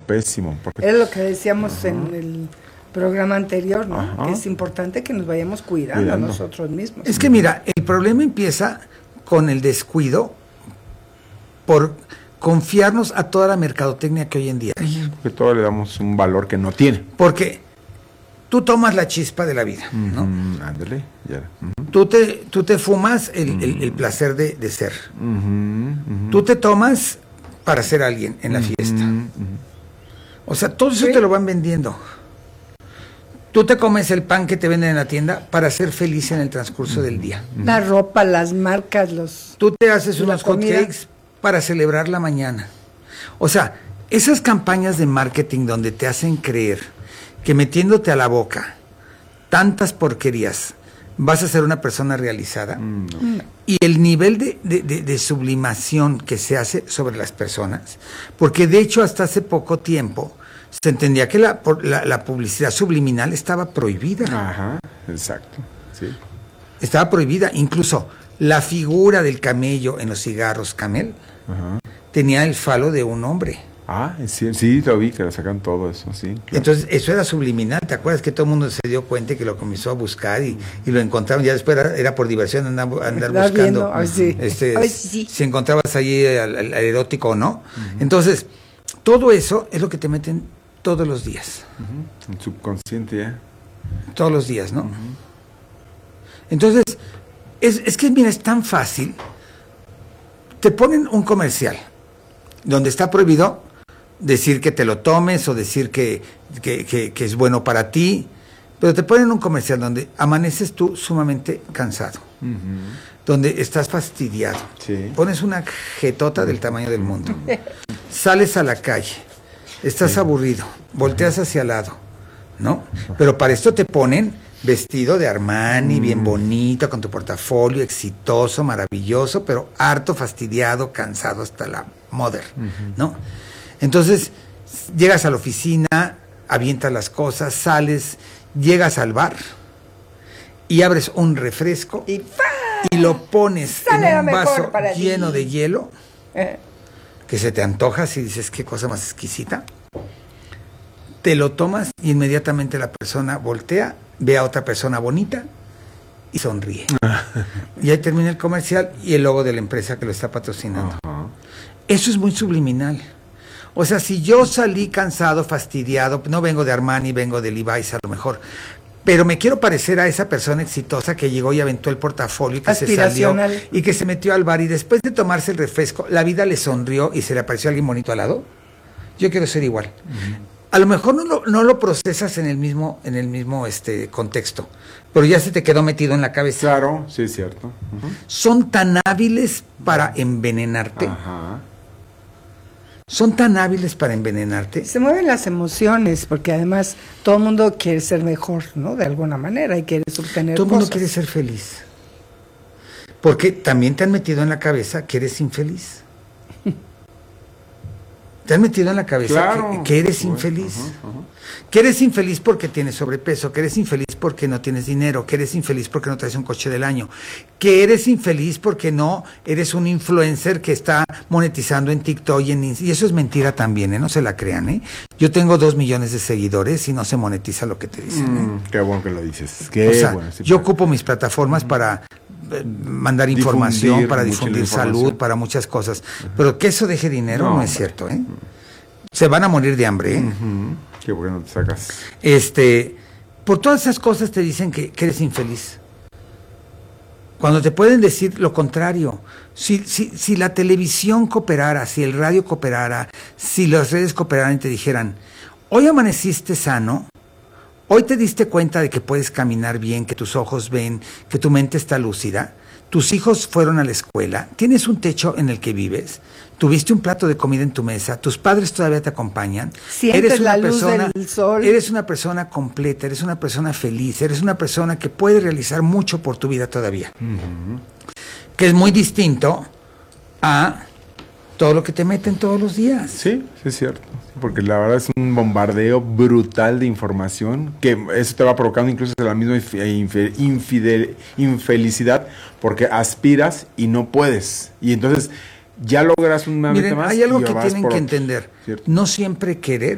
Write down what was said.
pésimo. Porque... Es lo que decíamos en el programa anterior, ¿no? Que es importante que nos vayamos cuidando a nosotros mismos. Es que mira, el problema empieza con el descuido por confiarnos a toda la mercadotecnia que hoy en día hay. Porque todo le damos un valor que no tiene. Porque tú tomas la chispa de la vida, ¿no? Ándale, ya. Tú te fumas el placer de ser. Tú te tomas para ser alguien en la fiesta. O sea, todo eso te lo van vendiendo. Tú te comes el pan que te venden en la tienda para ser feliz en el transcurso del día. La ropa, las marcas, Tú te haces unos hot cakes para celebrar la mañana. O sea, esas campañas de marketing donde te hacen creer que metiéndote a la boca tantas porquerías vas a ser una persona realizada, y el nivel de sublimación que se hace sobre las personas, porque de hecho hasta hace poco tiempo se entendía que la publicidad subliminal estaba prohibida. Ajá, exacto, sí. Estaba prohibida, incluso la figura del camello en los cigarros Camel tenía el falo de un hombre. Ah, sí, lo vi, que le sacan todo eso, sí. Claro. Entonces, eso era subliminal. ¿Te acuerdas que todo el mundo se dio cuenta y que lo comenzó a buscar y lo encontraron? Ya después era por diversión andar buscando. Si encontrabas allí al erótico o no. Entonces, todo eso es lo que te meten todos los días. El subconsciente, ¿eh? Todos los días, ¿no? Entonces, es que, mira, es tan fácil. Te ponen un comercial donde está prohibido decir que te lo tomes o decir que es bueno para ti, pero te ponen un comercial donde amaneces tú sumamente cansado, donde estás fastidiado, pones una jetota del tamaño del mundo, sales a la calle, estás aburrido, volteas hacia el lado, ¿no? Pero para esto te ponen vestido de Armani, bien bonito, con tu portafolio, exitoso, maravilloso, pero harto, fastidiado, cansado hasta la mother, ¿no? Entonces, llegas a la oficina, avientas las cosas, sales, llegas al bar y abres un refresco y lo pones en un vaso lleno de hielo, que se te antoja si dices qué cosa más exquisita. Te lo tomas y inmediatamente la persona voltea, ve a otra persona bonita y sonríe. Y ahí termina el comercial y el logo de la empresa que lo está patrocinando. Eso es muy subliminal. O sea, si yo salí cansado, fastidiado, no vengo de Armani, vengo de Levi's a lo mejor, pero me quiero parecer a esa persona exitosa que llegó y aventó el portafolio y que se salió y que se metió al bar y después de tomarse el refresco, la vida le sonrió y se le apareció alguien bonito al lado. Yo quiero ser igual. A lo mejor no lo procesas en el mismo contexto, pero ya se te quedó metido en la cabeza. Claro, sí es cierto. Son tan hábiles para envenenarte. Son tan hábiles para envenenarte. Se mueven las emociones, porque además todo el mundo quiere ser mejor, ¿no? De alguna manera, y quiere obtener todo el mundo quiere ser feliz. Porque también te han metido en la cabeza que eres infeliz. Te han metido en la cabeza que eres infeliz. Que eres infeliz porque tienes sobrepeso, que eres infeliz porque no tienes dinero, que eres infeliz porque no traes un coche del año, que eres infeliz porque no eres un influencer que está monetizando en TikTok y eso es mentira también, no se la crean, Yo tengo 2 millones de seguidores y no se monetiza lo que te dicen. Qué bueno que lo dices. Yo ocupo mis plataformas para mandar información, para difundir salud, para muchas cosas, pero que eso deje dinero no es cierto, Se van a morir de hambre, Qué bueno te sacas. Por todas esas cosas te dicen que eres infeliz, cuando te pueden decir lo contrario. Si la televisión cooperara, si el radio cooperara, si las redes cooperaran y te dijeran, hoy amaneciste sano, hoy te diste cuenta de que puedes caminar bien, que tus ojos ven, que tu mente está lúcida, tus hijos fueron a la escuela, tienes un techo en el que vives, tuviste un plato de comida en tu mesa, tus padres todavía te acompañan, sientes la luz del sol. Eres una persona completa, eres una persona feliz, eres una persona que puede realizar mucho por tu vida todavía. Que es muy distinto a todo lo que te meten todos los días. Sí, es cierto. Porque la verdad es un bombardeo brutal de información que eso te va provocando incluso la misma infelicidad porque aspiras y no puedes. Y entonces ya logras una meta más. Hay algo que tienen que entender. ¿Cierto? No siempre querer